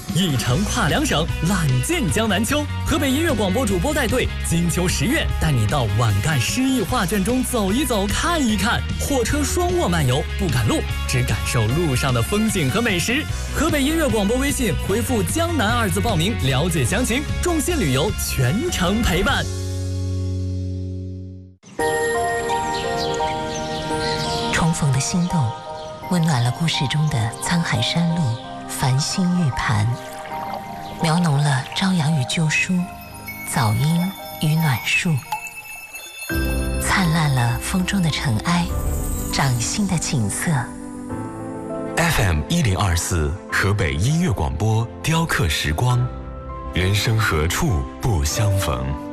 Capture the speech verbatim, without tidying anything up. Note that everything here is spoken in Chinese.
一城跨两省，揽尽江南秋。河北音乐广播主播带队，金秋十月带你到皖赣诗意画卷中走一走、看一看。火车双卧漫游，不赶路，只感受路上的风景和美食。河北音乐广播微信回复“江南”二字报名，了解详情。众信旅游全程陪伴。 重逢的心动，温暖了故事中的沧海山路、繁星玉盘，描浓了朝阳与旧书、早莺与暖树，灿烂了风中的尘埃、掌心的景色。 F M 一零二四河北音乐广播，雕刻时光，人生何处不相逢。